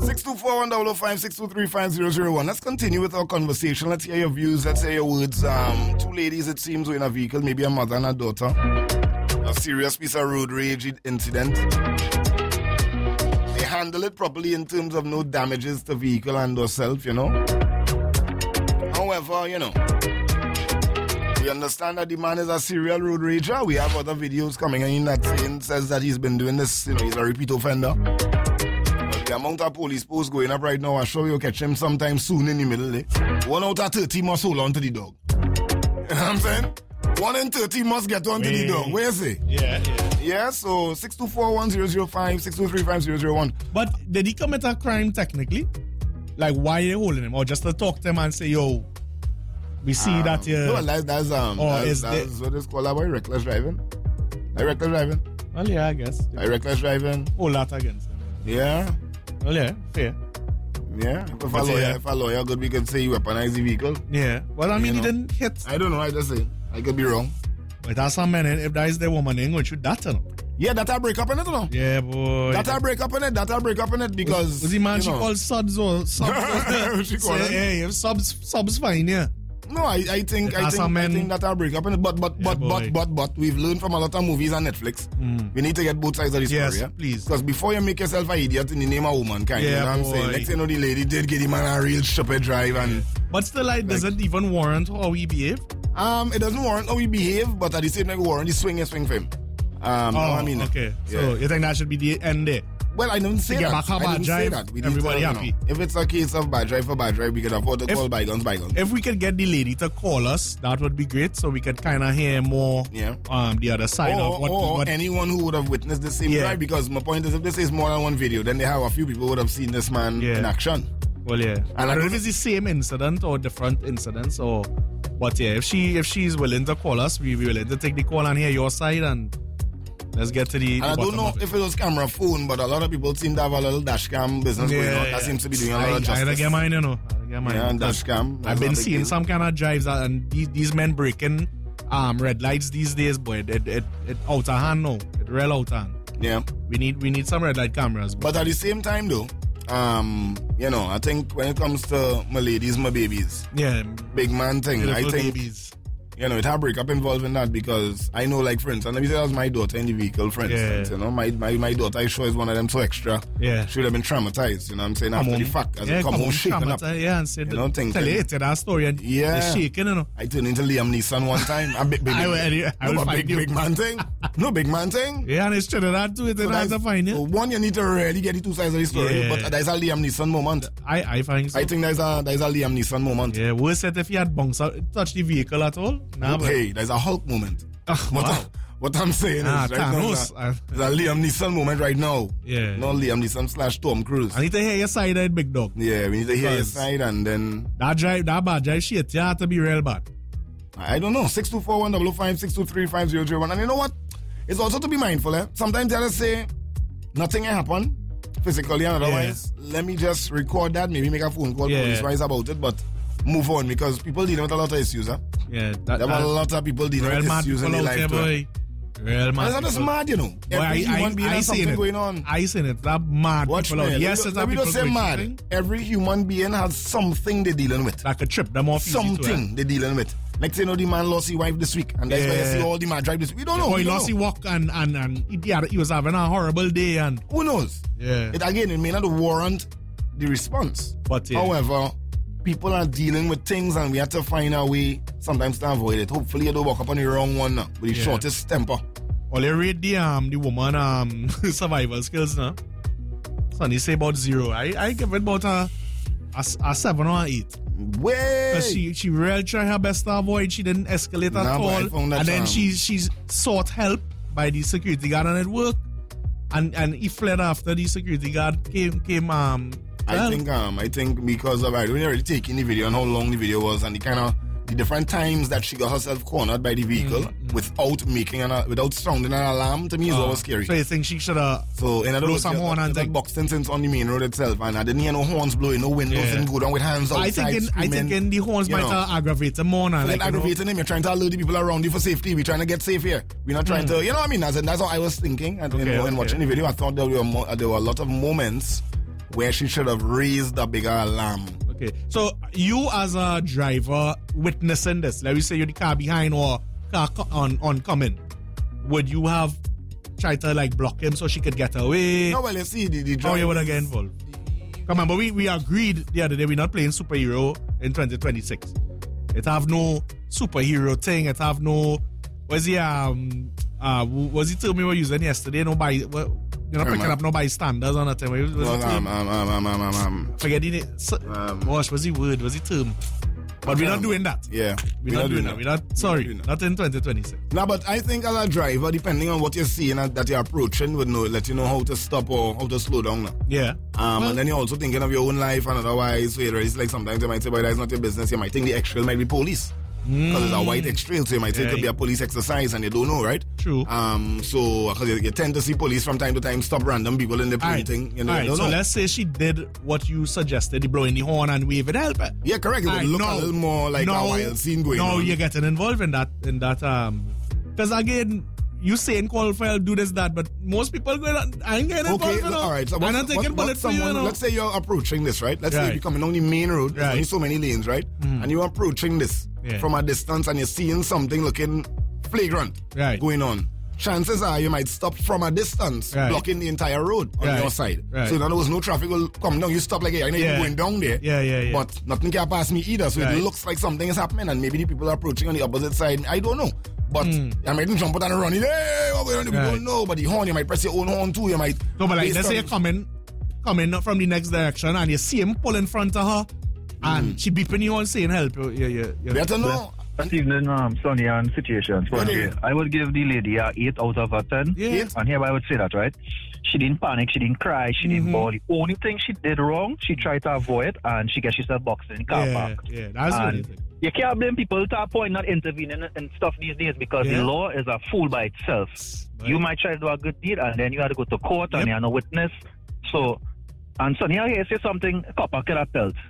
624-105-623-5001. Let's continue with our conversation. Let's hear your views. Let's hear your words. Two ladies, it seems, were in a vehicle, maybe a mother and a daughter. A serious piece of road rage incident. They handle it properly in terms of no damages to vehicle and herself, you know. However, you know, we understand that the man is a serial road rager. We have other videos coming in that says that he's been doing this, you know, he's a repeat offender. But the amount of police posts going up right now, I'm sure you'll catch him sometime soon in the middle. 1 out of 30 must hold on to the dog. You know what I'm saying? 1 in 30 must get on to the dog. Where is he? Yeah, so 624-1005, 623-5001. But did he commit a crime technically? Like, why are they holding him? Or just to talk to him and say, yo, we see that you... No, that's what it's called about reckless driving. Like reckless driving. Well, yeah, I guess. Like reckless driving. Whole lot against him. Yeah. Well, yeah, fair. Yeah. If a lawyer could, we could say you weaponize the vehicle. Yeah. Well, I mean, he didn't hit. I don't know, I just say. I could be wrong. But that's some man, if that is the woman, they ain't going to shoot that, you know? Yeah, that'll break up in it, you know? Yeah, boy. That'll break up in it because... Was the man she called Subs or Subs? She called him? Yeah, Subs fine, yeah. No, I think that'll break up in it. But we've learned from a lot of movies on Netflix. We need to get both sides of the story. Yes, yeah? please. Because before you make yourself an idiot in the name of womankind, you know what I'm saying? Next thing you know, the lady did get him on a real stupid drive and... But still, does it even warrant how he behave? It doesn't warrant how he behave, but at the same time, it warrant the swing for him. I mean, okay. Yeah. So you think that should be the end there? Well, I didn't say that. Everybody happy. If it's a case of bad drive for bad drive, we can afford to call bygones. If we could get the lady to call us, that would be great, so we could kind of hear more the other side of what anyone who would have witnessed the same drive. Because my point is, if this is more than one video, then they have a few people who would have seen this man in action. Well, yeah. And I don't know if it's the same incident or different incidents, but yeah, if she's willing to call us, we're willing to take the call and hear your side and let's get to the I don't know if it was camera phone, but a lot of people seem to have a little dash cam business going on. That seems to be doing a lot of justice. I get mine, you know. Yeah, and dash cam. I've been seeing some kind of drives and these men breaking red lights these days, boy. It out of hand now. It real out of hand. Yeah. We need some red light cameras. But at the same time though, I think when it comes to my ladies, my babies. Yeah. Big man thing. I think babies. It had breakup involved in that because I know, like, for instance, let me say that was my daughter in the vehicle, for instance. My daughter, I sure is one of them so extra. Yeah. She would have been traumatized, you know what I'm saying, after the fact. As it come home shaking up. Yeah, and said, tell you that story and they're shaking, you know. I turned into Liam Neeson one time. A big man thing. No big man thing. Yeah, and it's Trinidad too. It's hard to find it. So one, you need to really get the two sides of the story. Yeah. But there's a Liam Neeson moment. I find so. I think there's a Liam Neeson moment. Yeah, worse if he had touched the vehicle at all. Hey, there's a Hulk moment. What I'm saying is, right now, there's a Liam Neeson moment right now. Yeah. Not Liam Neeson / Tom Cruise. I need to hear your side, big dog. Yeah, we need to hear your side, and then that bad drive shit, you have to be real bad. I don't know. 624-155-623-5001. And you know what? It's also to be mindful, Sometimes they just say nothing happened physically and otherwise. Let me just record that, maybe make a phone call police-wise about it, but move on because people dealing with a lot of issues, Yeah, there were a lot of people dealing with issues in their life. Real mad. It's just mad, you know. Every human being has something going on. I seen it. That mad people out. Yes, it's a people say mad. Every human being has something they're dealing with. Like a trip, them off something they're dealing with. Like, say, the man lost his wife this week, and that's why you see all the mad drive this week. We don't know. He lost his walk, and he was having a horrible day, and who knows? Yeah. It may not warrant the response. But however, people are dealing with things, and we have to find a way sometimes to avoid it. Hopefully, you don't walk up on the wrong one now, with the shortest temper. Well, you rate the woman survival skills now. So they say about 0. I give it about a 7 or 8. Way. Because she really tried her best to avoid. She didn't escalate at all. And then she sought help by the security guard, and it worked. And he fled after the security guard came I think because of when you're already taking the video and how long the video was and the different times that she got herself cornered by the vehicle without without sounding an alarm, to me is always scary. So you think she should have in other words, some horn and boxing since on the main road itself, and I didn't hear no horns blowing, no windows didn't go down with hands outside. I think the horns might aggravate him more. Aggravating him, you're trying to alert the people around you for safety. We're trying to get safe here. We're not trying to, you know what I mean? That's how I was thinking. And in watching the video, I thought there were a lot of moments where she should have raised a bigger alarm. Okay, so you as a driver witnessing this, let me say you're the car behind or car oncoming, would you have tried to like block him so she could get away? No, well, you see, the driver... How you would have get involved? Come on, but we agreed the other day we're not playing superhero in 2026. It have no superhero thing. It have no... Was he term we were using yesterday? Nobody... You're not picking up no bystanders on that time. Forgetting it. Gosh, was he word? Was he term? But we're not doing that. Yeah. We're not doing that. We're not, sorry, not in 2026. No, but I think as a driver, depending on what you're seeing that you're approaching, would let you know how to stop or how to slow down now. Yeah. And then you're also thinking of your own life and otherwise. So it's like sometimes you might say, well, that's not your business. You might think the extrail might be police. Because it's a white extrail, so you might think it could be a police exercise and you don't know, right? True. So, because you tend to see police from time to time stop random people in the thing. You know, Alright, so let's say she did what you suggested, the blowing the horn and waving help. Yeah, correct. It would look a little more like a wild scene going on. No, you're getting involved in that, because again, you saying call for help, do this, that, but most people I ain't getting involved. Okay, alright. So I'm not taking bullets for you, you know? Let's say you're approaching this, right? Let's say you're coming on the main road, there's only so many lanes, right? And you're approaching this from a distance and you're seeing something looking flagrant going on. Chances are you might stop from a distance, blocking the entire road on your side. So in other words, no traffic will come down. You stop like, I know you're going down there. But nothing can pass me either. So it looks like something is happening and maybe the people are approaching on the opposite side. I don't know. But you might jump out and run. Hey, what going on? We don't know. But the horn, you might press your own horn too. You might. No, but like, let's say you're coming from the next direction and you see him pull in front of her and she beeping you on saying help. Better know. That evening, Sonny, and situations. I would give the lady a 8 out of a 10. Yeah. And here I would say that, right? She didn't panic, she didn't cry, she didn't bawl. The only thing she did wrong, she tried to avoid and she gets herself boxed in the car park. Yeah, that's and you can't blame people to a point not intervening and stuff these days because the law is a fool by itself. Right. You might try to do a good deed and then you have to go to court and you have no witness. So, and Sonny, I say something, a copper could have felt.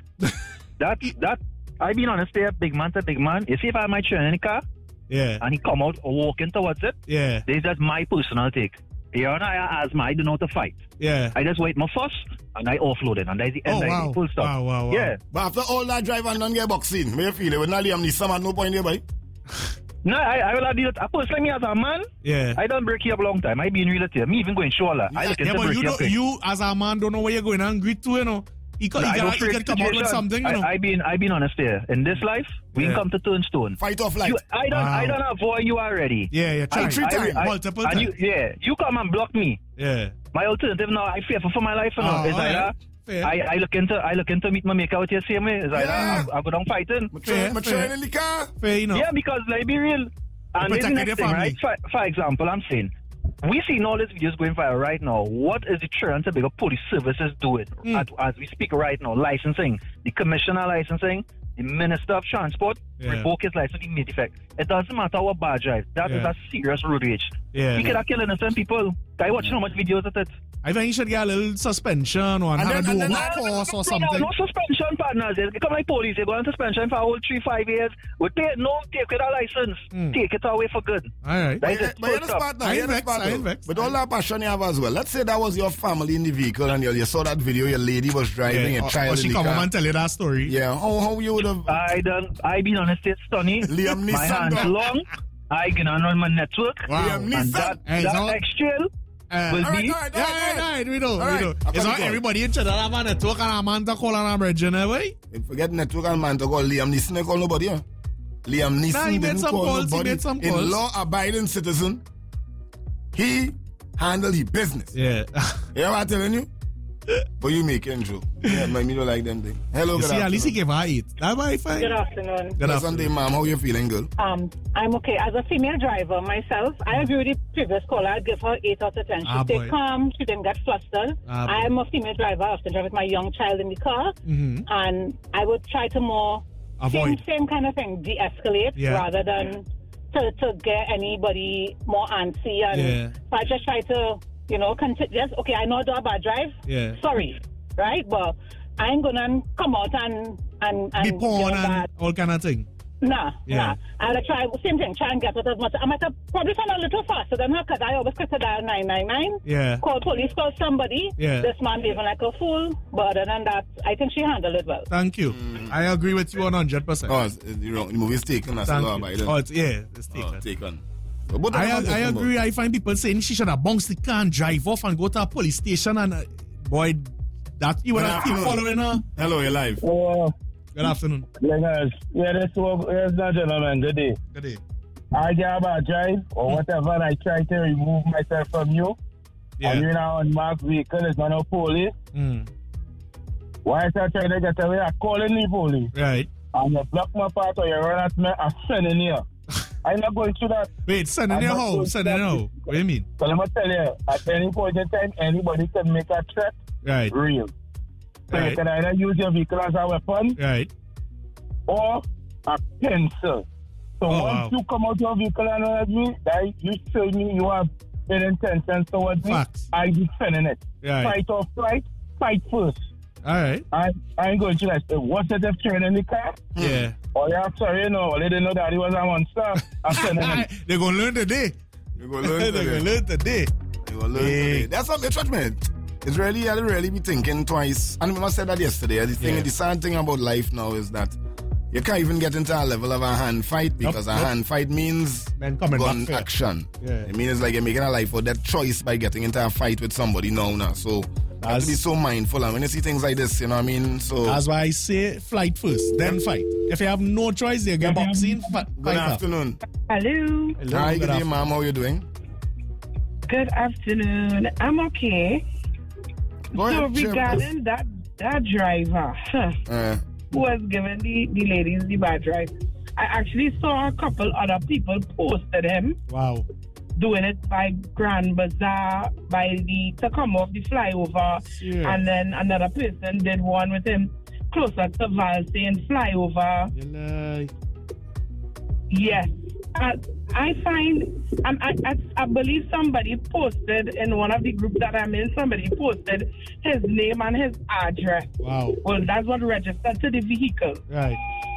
that I been honest there, big man to big man. You see if I might train in the car, and he come out or walking towards it, this is just my personal take. You know, I asthma, I don't know how to fight. I just wait my fuss and I offload it, and that's the end. That's the full stop. Wow. Yeah. But after all that drive and don't get boxing, may you feel it? When I Liam Neeson at no point there, boy. No, I will do it. Personally, me as a man, I don't break you up a long time. I be in real estate. Me even going show I look into break you up. You as a man don't know where you're going and greet to, you know. He can come out with something, you know. I been honest here. In this life, we come to turnstone. Fight off life. I don't avoid you already. Try 3 times, multiple times. You come and block me. My alternative now, I fear for my life now. Is either I look into meet my maker out here same way. Is either I go down fighting. Mature in the car. Fair enough. Yeah, because like be real. And this next thing, right? For example, I'm saying, we see all these videos going viral right now. What is the trend to bigger police services doing as we speak right now? Licensing, the commissioner licensing, the minister of transport revoke his license in effect. It doesn't matter what bad drive. That is a serious road rage. We could have killed innocent people. I watch how much videos of it. I think you should get a little suspension or a course or something. No suspension, partners. They come like police. They go on suspension for a whole 3-5 years. Take it a license. Take it away for good. Alright. But with all that passion you have as well, let's say that was your family in the vehicle and you saw that video, your lady was driving, your child in the car. Or she come home and tell you that story. Yeah, how you would have... I been honest, it's Sonny. Liam Neeson. My hands long. I can on my network. Liam Neeson. And that extrail will be... Alright, we know. It's not everybody in China have a network and a man to call on a bridge, way. Forget network and man to call Liam Neeson, they call nobody. Liam Neeson didn't call nobody. In law-abiding citizen, he handled his business. Yeah. You know what I'm telling you? But you making Joe. Yeah, me don't like them things. Hello, good afternoon. At least he gave her 8. That's very fine. Good afternoon. Good afternoon, ma'am. How you feeling, girl? I'm okay. As a female driver myself, I agree with the previous caller. I'd give her 8 out of 10. She stayed calm. She didn't get flustered. I am a female driver. I often drive with my young child in the car. And I would try to more... Avoid. Same kind of thing. De-escalate rather than to get anybody more antsy. And so I just try to... You know, okay, I know I do a bad drive. Sorry, right? But I ain't gonna come out and be porn and all kind of thing. Nah. I'll try, same thing, try and get it as much. I might have probably gone a little faster than her because I always click to dial 999. Yeah. Call police, call somebody. Yeah. This man behaving like a fool. But other than that, I think she handled it well. Thank you. I agree with you 100%. Oh, the movie's taken as well by then. It's taken. Taken. I agree. I find people saying she should have bounced the car and drive off and go to a police station and boy, that you would have keep following her. Hello, you're live. Good afternoon. Yes, no, gentlemen. Good day. Good day. I get about drive or whatever, and I try to remove myself from you. Yeah. And you're in an unmarked vehicle, it's not no police. Why is I trying to get away? I'm calling the police. Right. And you block my path or you run at me, I'm sending you. I'm not going through that. Wait, sending you how? Sending you how? What do you mean? So let me tell you, at any point in time, anybody can make a threat real. So you can either use your vehicle as a weapon or a pencil. So once you come out your vehicle and at me, you show me you have ill intentions towards me, I defending it. Fight or flight, fight first. Alright. I ain't going to like, what's the train in the car? Yeah. Oh yeah, sorry, they didn't know that he was a monster. I'm sending it. They're going to learn today. They're going to learn today. That's what the judgment. It's really, I really be thinking twice. And I said that yesterday. The sad thing about life now is that you can't even get into a level of a hand fight because a hand fight means gun action. Yeah. It means like you're making a life or death choice by getting into a fight with somebody now. So you have to be so mindful. And when you see things like this, you know what I mean? So that's why I say flight first, then fight. If you have no choice, you get boxing. Good afternoon. Hello. Hi, good day, ma'am. How are you doing? Good afternoon. I'm okay. So regarding that driver who was giving the ladies the bad drive, I actually saw a couple other people posted him. Wow. Doing it by Grand Bazaar, by the Tacoma, the flyover, and then another person did one with him closer to Valsay flyover. Yes. I find, I believe somebody posted in one of the groups that I'm in, somebody posted his name and his address. Wow. Well, that's what registered to the vehicle. Right.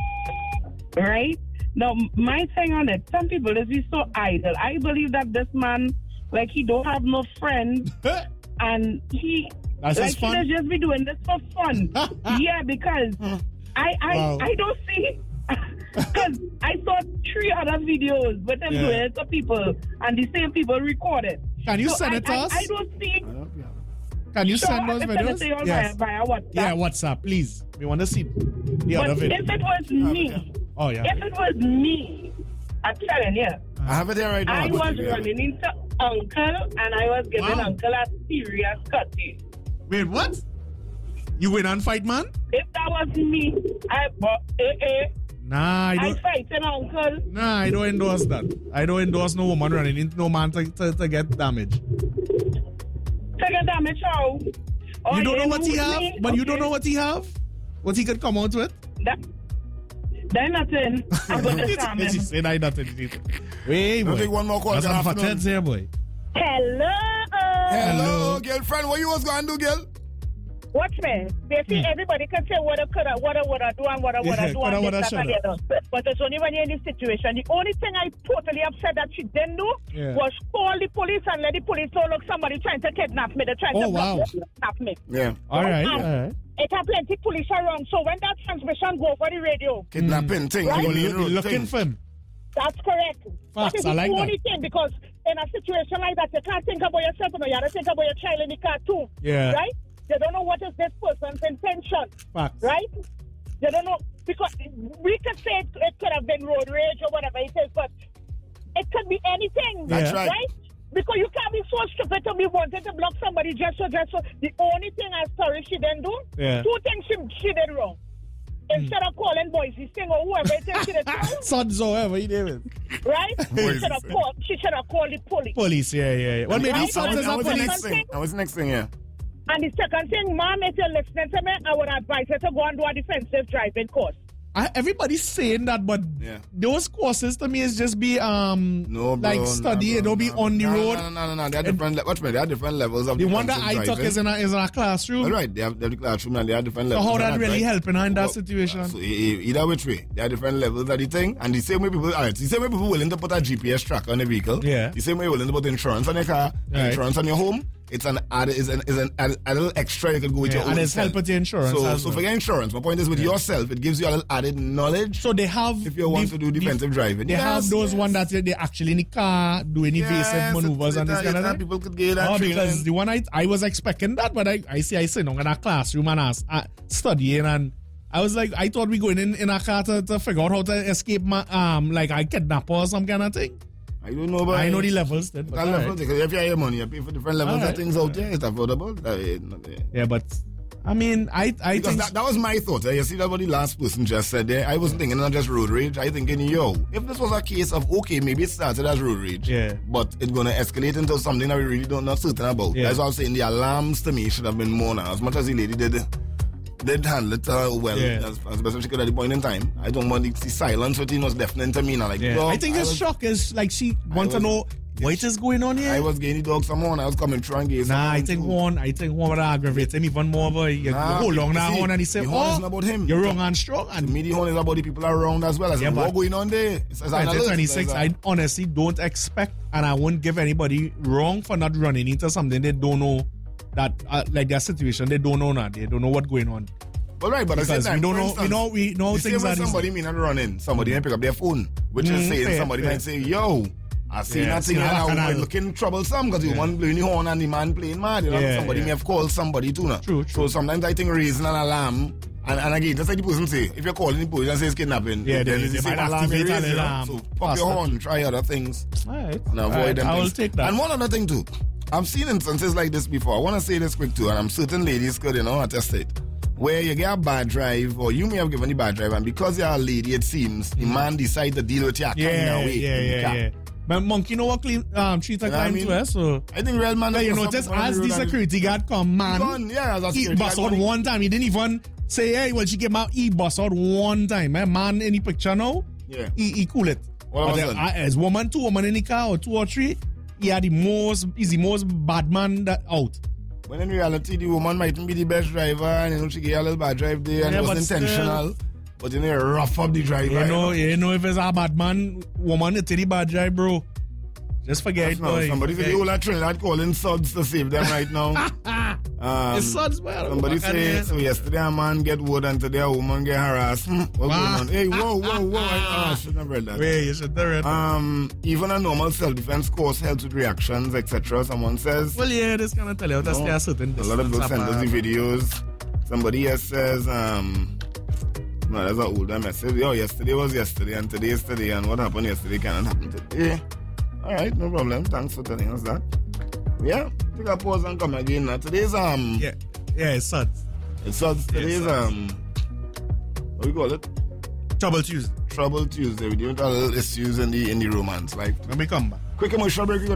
Right? Now, my thing on it, some people is he's so idle. I believe that this man, like, he don't have no friends, and he should just be doing this for fun. Yeah, because I don't see... Because I saw 3 other videos with them doing it to people, and the same people recorded. Can you send it to us? I don't see. Can you send those videos? Via WhatsApp. Yeah, WhatsApp, please. We want to see the other video. If it was me, if it was me, I'm telling you. I have it here right now. I was running into Uncle, and I was giving Uncle a serious cutting. Wait, what? You win and fight, man? If that was me, Nah, I fight an Uncle. Nah, I don't endorse that. I don't endorse no woman running into no man to get damage. To get damage how? You don't know what he have? But you don't know what he have? What he could come out with? That nothing. I'm going to scam him. She said I nothing. Wait, boy. Take one more call. That's some fatheads here, boy. Hello, girlfriend. What you was going to do, girl? Watch me. They see everybody can say what I do and what I would do and this, that, and the other. But it's only when you're in this situation. The only thing I totally upset that she didn't do was call the police and let the police know, look, somebody trying to kidnap me. They're trying to kidnap me. Yeah. All right. It have plenty police around. So when that transmission go over the radio, kidnapping thing, right? Looking for him. That's correct. Facts, that is I like the only that. thing, because in a situation like that, you can't think about yourself, you have to think about your child in the car too. Yeah. Right? You don't know what is this person's intention. Facts. Right? You don't know, because we could say it could have been road rage or whatever it is, but it could be anything. That's right? Because you can't be so stupid to be wanting to block somebody just so. The only thing I'm sorry she didn't do, 2 things she did wrong. Instead of calling Boise Sting or whoever it is she did wrong. Sons or whoever you did with. Right? She should have called the police. Police, yeah. Well, maybe Sons is a police. That was the next thing, yeah. And the second thing, Mom, if you're listening to me, I would advise her to go and do a defensive driving course. everybody's saying that, but those courses to me is just be like study. It'll be on the road. No. They are different. Watch me. There are different levels of the one that I took is in a classroom. All right, they have the classroom and they are different levels. So how that really helping her in that situation? So either which way, there are different levels of the thing, and the same way people willing to put a GPS tracker on the vehicle. Yeah. The same way willing to put insurance on your car, insurance on your home. It's an little extra you can go with your own. And it's help with your insurance. So forget insurance. My point is with yourself, it gives you a little added knowledge. So they have, if you want to do defensive driving, they have those one that they actually in the car doing evasive maneuvers and this kind of thing. People could get that training. Because the one I was expecting that, but I sit down in a classroom and studying, and I was like, I thought we going in a car to figure out how to escape my like a kidnapper or some kind of thing. I don't know, but I know the levels. Then, but levels, because if you have your money, you pay for different levels of things out there. It's affordable. Yeah, but I mean, I think that was my thought. You see that what the last person just said there. I wasn't thinking not just road rage. I thinking, if this was a case of maybe it started as road rage, but it's gonna escalate into something that we really don't know certain about. That's why I'm saying the alarms to me should have been more now. As much as the lady did handle it well, as best as she could at the point in time. I don't want the silence with was deafening to me now. Like, I think the shock is like she wants to know what is going on here. I was getting the dog some horn. I was coming through and getting I think one would aggravate him even more. But you hold on now horn and he said, horn is not about him. You're wrong and strong. And me, the horn is about the people around as well. I said, what going on there? It's 26. I honestly don't expect, and I won't give anybody wrong for not running into something they don't know. That like their situation, they don't know now. They don't know what's going on. Well, right, but because we don't know. We know things are. Somebody may not run in. Somebody may pick up their phone, which is saying somebody might say, "Yo, I see nothing and I'm looking troublesome because you want blowing the horn and the man playing mad." Somebody may have called somebody too now. True. So sometimes I think raising an alarm. And again, just like the person say, if you're calling the police and say it's kidnapping, then it's the same alarm. So pop your horn, try other things, and avoid them. I will take that. And one other thing too. I've seen instances like this before. I want to say this quick too, and I'm certain ladies could, attest it. Where you get a bad drive, or you may have given the bad drive, and because you're a lady, it seems, the man decides to deal with you kind of way. Yeah. But Monkey know what treat a climb to us, so I think real man. You notice as the security guard come, man, he bust out one time. He didn't even say, hey, well, she came out, he bust out one time. Man in the picture now, he cool it. As woman, 2 women in the car, or 2 or 3, he's the most bad man that out. When in reality, the woman mightn't be the best driver, and she get a little bad drive there, and it was intentional. But rough up the driver. You know if it's a bad man, woman, it's the bad drive, bro. Just forget it, boy. Somebody said the whole Trinidad calling suds to save them right now. It's suds, man. Somebody say, so yesterday a man get wood and today a woman get harassed. What's going on? Hey, whoa. I shouldn't have read that. Wait, you should have read that. Even a normal self-defense course helps with reactions, etc. Someone says. Well, yeah, this kind of tell you that's a certain distance. A lot of people send us the videos. Somebody else says, no, that's an older message. Yesterday was yesterday and today is today, and what happened yesterday cannot happen today. All right, no problem. Thanks for telling us that. Yeah, take a pause and come again. Now today's it's suds. It's suds. Today's what do you call it? Trouble Tuesday. Trouble Tuesday. We do a little issues in the romance life. Let me come back. Quick commercial break.